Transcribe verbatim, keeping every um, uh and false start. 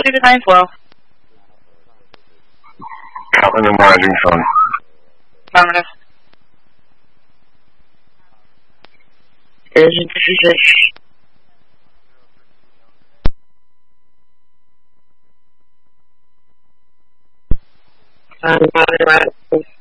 through the ninth flow. Captain and Rising Sun. Affirmative. Agent fifty-six. Um, body right.